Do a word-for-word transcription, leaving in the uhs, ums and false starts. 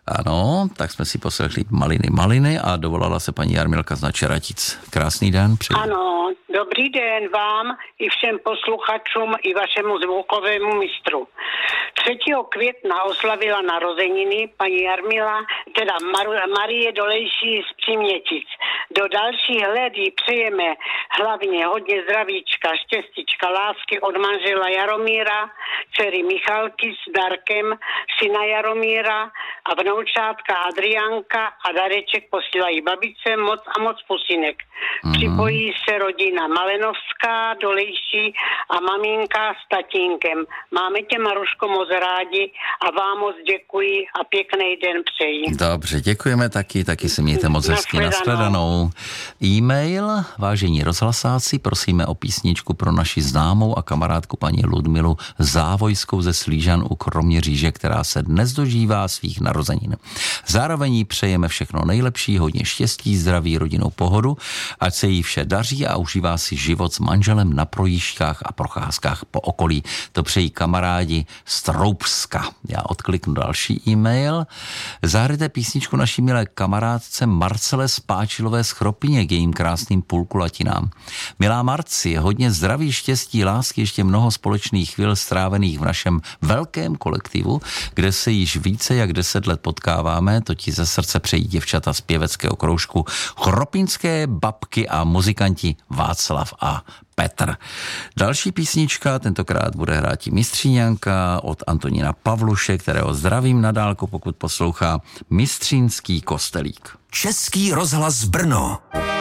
Ano, tak jsme si poslechli Maliny, maliny a dovolala se paní Jarmilka z Načeratic. Krásný den přeji. Ano, dobrý den vám i všem posluchačům i vašemu zvukovému mistru. třetího května oslavila narozeniny paní Jarmila, teda Mar- Marie Dolejší z Přímětic. Do dalších let jí přejeme hlavně hodně zdravíčka, štěstíčka, lásky od manžela Jaromíra, dcery Michalky s Darkem, syna Jaromíra a vnoučátka Adriánka a dareček posílají babice moc a moc pusinek. Mm-hmm. Připojí se rodina Malenovská, Dolejší a maminka s tatínkem. Máme tě, Maruško, moc rádi a vám moc děkuji a pěkný den přeji. Dobře, děkujeme taky, taky se mějte moc hezky. Nashledanou. E-mail, vážení rozhlasáci, prosíme o písničku pro naši známou a kamarádku paní Ludmilu Závojskou ze Slížan u Kroměříže, která se dnes dožívá svých narozenin. Zároveň jí přejeme všechno nejlepší, hodně štěstí, zdraví, rodinnou pohodu, ať se jí vše daří a užívá si život s manželem na projížďkách a procházkách po okolí. To přejí kamarádi z Troubska. Já odkliknu další e-mail. Zahrajte písničku naší milé kamarádce Marcele Spáčilové z Chropyně k jejím krásným půlkulatinám. Milá Marci, hodně zdraví, štěstí, lásky, ještě mnoho společných chvil strávených v našem velkém kolektivu, kde se již více jak deset let potkáváme, to ti ze srdce přejí děvčata z pěveckého kroužku Chropinské babky a muzikanti Václav a Petr. Další písnička, tentokrát bude hrát Mistříňanka od Antonína Pavluše, kterého zdravím na dálku, pokud poslouchá Mistřínský kostelík. Český rozhlas Brno.